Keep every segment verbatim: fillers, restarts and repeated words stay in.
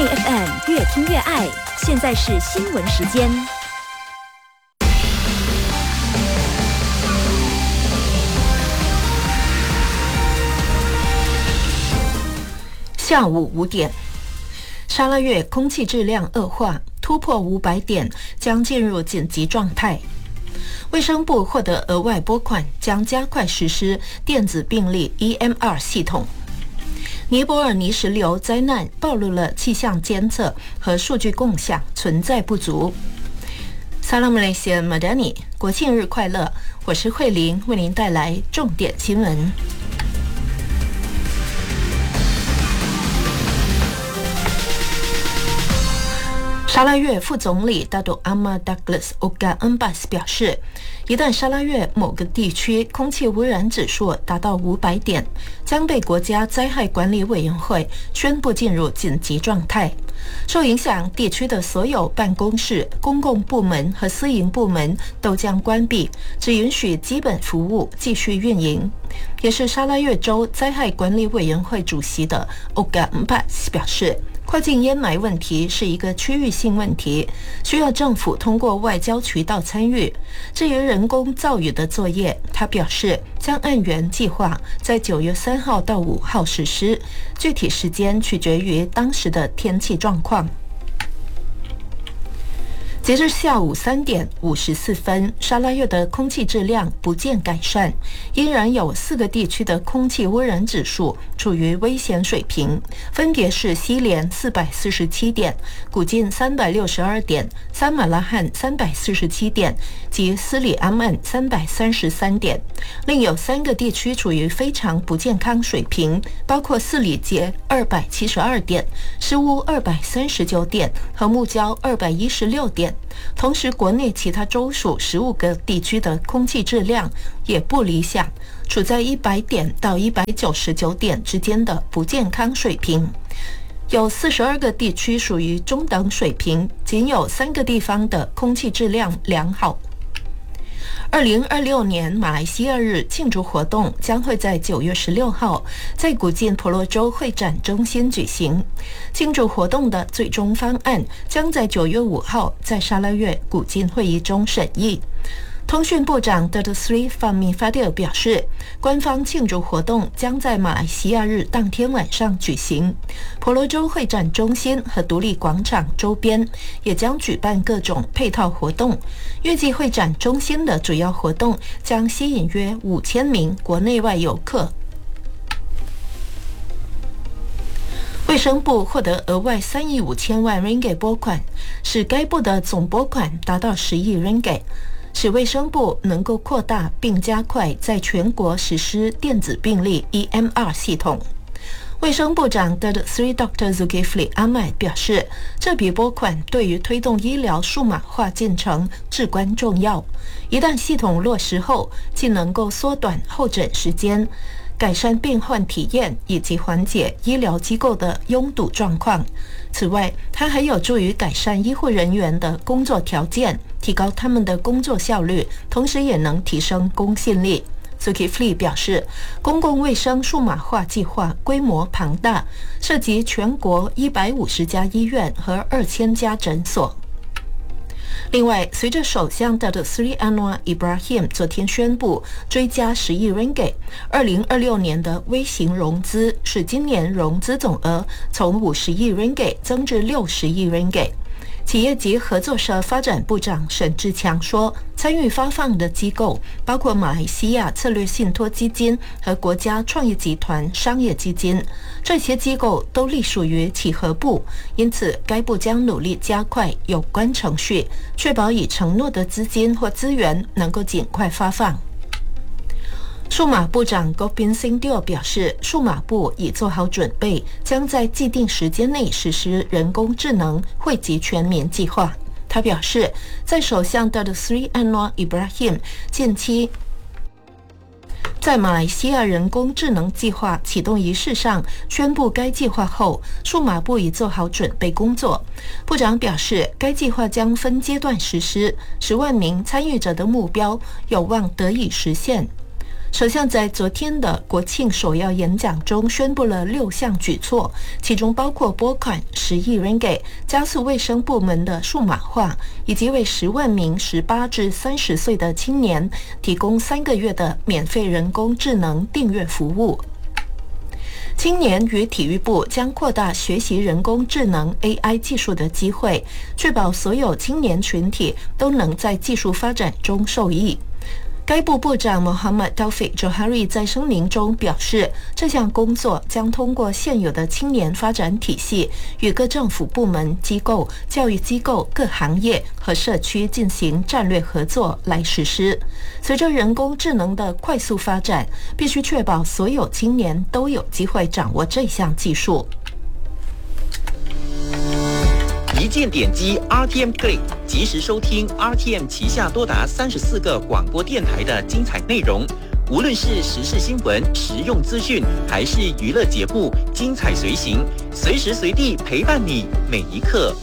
F M 越听越爱，现在是新闻时间。 下午五点，沙拉越空气质量恶化，突破五百点，将进入紧急状态。卫生部获得额外拨款，将加快实施电子病历 E M R 系统。尼泊尔泥石流灾难暴露了气象监测和数据共享存在不足。Salam Malaysia Madani， 国庆日快乐！我是慧玲，为您带来重点新闻。沙拉越副总理 Datuk Ahmad Douglas Oka Embas 表示，一旦沙拉越某个地区空气污染指数达到五百点，将被国家灾害管理委员会宣布进入紧急状态。受影响地区的所有办公室、公共部门和私营部门都将关闭，只允许基本服务继续运营。也是沙拉越州灾害管理委员会主席的 Oka Embas 表示，跨境烟霾问题是一个区域性问题，需要政府通过外交渠道参与。至于人工造雨的作业，他表示将按原计划在九月三号到五号实施，具体时间取决于当时的天气状况。截至下午三点五十四分，沙拉越的空气质量不见改善，依然有四个地区的空气污染指数处于危险水平，分别是西莲四百四十七点、古晋三百六十二点、三马拉罕三百四十七点及斯里阿曼三百三十三点。另有三个地区处于非常不健康水平，包括四里街二百七十二点、施乌二百三十九点和木礁二百一十六点。同时，国内其他州属十五个地区的空气质量也不理想，处在一百点到一百九十九点之间的不健康水平。有四十二个地区属于中等水平，仅有三个地方的空气质量良好。二零二六年马来西亚日庆祝活动将会在九月十六号在古晋婆罗洲会展中心举行。庆祝活动的最终方案将在九月五号在沙拉越古晋会议中审议。通讯部长 Datuk Seri Fahmi Fadil 表示，官方庆祝活动将在马来西亚日当天晚上举行。婆罗洲会展中心和独立广场周边也将举办各种配套活动。预计会展中心的主要活动将吸引约五千名国内外游客。卫生部获得额外三亿五千万 ringgit 拨款，使该部的总拨款达到十亿 ringgit。使卫生部能够扩大并加快在全国实施电子病历 E M R 系统。卫生部长 Datuk Seri Doktor Zulkifli Ahmad 表示，这笔拨款对于推动医疗数码化进程至关重要。一旦系统落实后，既能够缩短候诊时间，改善病患体验以及缓解医疗机构的拥堵状况。此外，它还有助于改善医护人员的工作条件，提高他们的工作效率，同时也能提升公信力。Zulkifli 表示，公共卫生数码化计划规模庞大，涉及全国一百五十家医院和二千家诊所。另外，随着首相 Datuk Seri Anwar Ibrahim 昨天宣布追加十亿 ringgit， 二零二六年的微型融资使今年融资总额从五十亿 ringgit 增至六十亿 ringgit。企业及合作社发展部长沈志强说，参与发放的机构包括马来西亚策略信托基金和国家创业集团商业基金，这些机构都隶属于企合部，因此该部将努力加快有关程序，确保已承诺的资金或资源能够尽快发放。数码部长 Gobind Singh Deo 表示，数码部已做好准备，将在既定时间内实施人工智能惠及全民计划。他表示，在首相 Datuk Seri Anwar Ibrahim 近期在马来西亚人工智能计划启动仪式上宣布该计划后，数码部已做好准备工作。部长表示，该计划将分阶段实施，十万名参与者的目标有望得以实现。 首相在昨天的国庆首要演讲中宣布了六项举措，其中包括拨款十亿ringgit，加速卫生部门的数码化，以及为十万名十八至三十岁的青年提供三个月的免费人工智能订阅服务。青年与体育部将扩大学习人工智能 A I 技术的机会，确保所有青年群体都能在技术发展中受益。该部部长 Muhammad Taufik Johari 在声明中表示，这项工作将通过现有的青年发展体系，与各政府部门、机构、教育机构、各行业和社区进行战略合作来实施。随着人工智能的快速发展，必须确保所有青年都有机会掌握这项技术。 一键点击 R T M Click， 及时收听 R T M 旗下多达三十四个广播电台的精彩内容。无论是时事新闻、实用资讯，还是娱乐节目，精彩随行，随时随地陪伴你每一刻。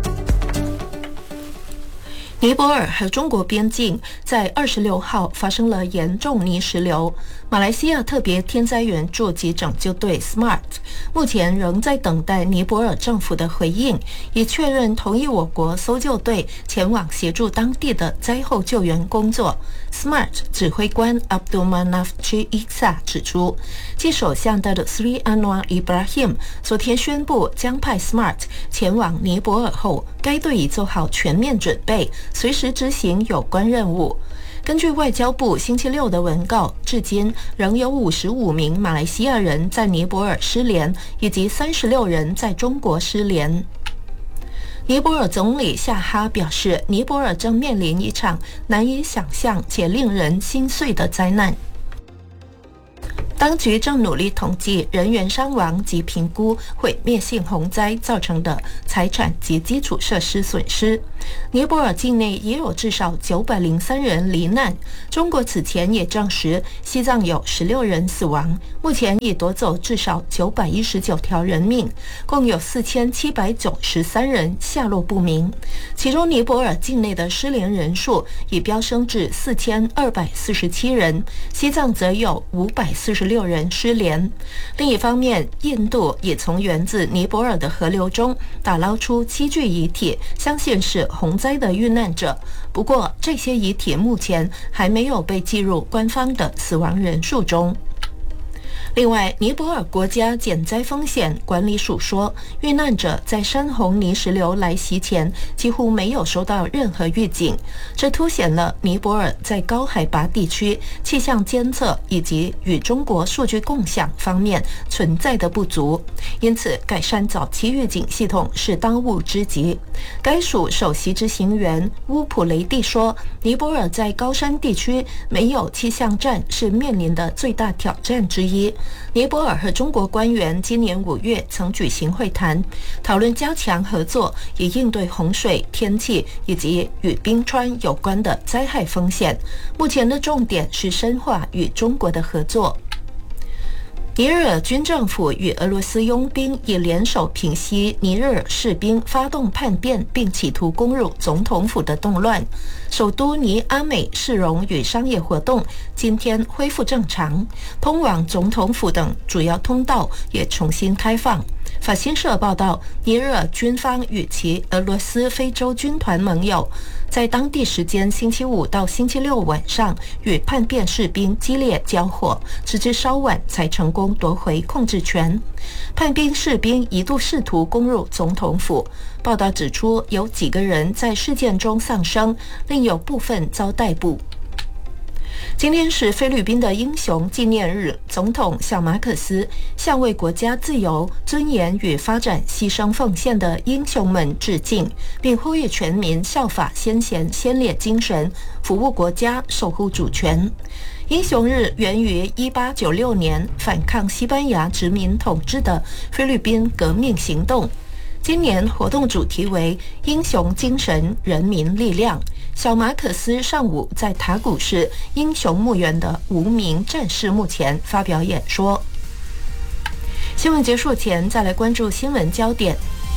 尼泊尔和中国边境在二十六号发生了严重泥石流。马来西亚特别天灾援助及拯救队 SMART 目前仍在等待尼泊尔政府的回应，以确认同意我国搜救队前往协助当地的灾后救援工作。SMART 指挥官 Abdul Manaf Isa 指出，继首相的 Sri Anwar Ibrahim 昨天宣布将派 SMART 前往尼泊尔后，该队已做好全面准备，随时执行有关任务。根据外交部星期六的文告，至今仍有五十五名马来西亚人在尼泊尔失联，以及三十六人在中国失联。尼泊尔总理夏哈表示，尼泊尔正面临一场难以想象且令人心碎的灾难。当局正努力统计人员伤亡及评估毁灭性洪灾造成的财产及基础设施损失。尼泊尔境内也有至少九百零三人罹难。中国此前也证实西藏有十六人死亡，目前已夺走至少九百一十九条人命，共有四千七百九十三人下落不明。其中尼泊尔境内的失联人数已飙升至四千二百四十七人，西藏则有五百四十六人失联。另一方面，印度也从源自尼泊尔的河流中打捞出七具遗体，相信是洪灾的遇难者。不过，这些遗体目前还没有被计入官方的死亡人数中。另外，尼泊尔国家减灾风险管理署说，遇难者在山洪泥石流来袭前几乎没有收到任何预警，这凸显了尼泊尔在高海拔地区气象监测以及与中国数据共享方面存在的不足，因此改善早期预警系统是当务之急。该署首席执行员乌普雷蒂说，尼泊尔在高山地区没有气象站是面临的最大挑战之一。尼泊尔和中国官员今年五月曾举行会谈，讨论加强合作，以应对洪水、天气以及与冰川有关的灾害风险。目前的重点是深化与中国的合作。尼日尔军政府与俄罗斯佣兵已联手平息尼日尔士兵发动叛变并企图攻入总统府的动乱。首都尼阿美市容与商业活动今天恢复正常，通往总统府等主要通道也重新开放。法新社报道，尼日尔军方与其俄罗斯非洲军团盟友在当地时间星期五到星期六晚上与叛变士兵激烈交火，直至稍晚才成功夺回控制权。叛兵士兵一度试图攻入总统府，报道指出有几个人在事件中丧生，另有部分遭逮捕。今天是菲律宾的英雄纪念日，总统小马可斯向为国家自由、尊严与发展牺牲奉献的英雄们致敬，并呼吁全民效法先贤先烈精神，服务国家，守护主权。英雄日源于一八九六年反抗西班牙殖民统治的菲律宾革命行动。今年活动主题为英雄精神，人民力量。小马可斯上午在塔古市英雄墓园的无名战士墓前发表演说。新闻结束前，再来关注新闻焦点。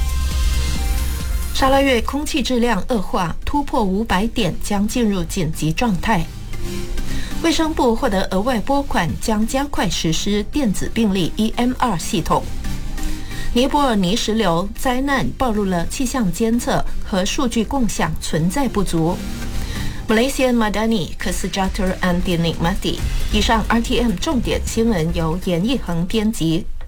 沙拉越空气质量恶化，突破五百点，将进入紧急状态。 卫生部获得额外拨款，将加快实施电子病历 E M R 系统。尼泊尔泥石流灾难暴露了气象监测和数据共享存在不足。Malaysian Madani Kesejahteraan Dinikmati。以上 R T M 重点新闻由严义恒编辑，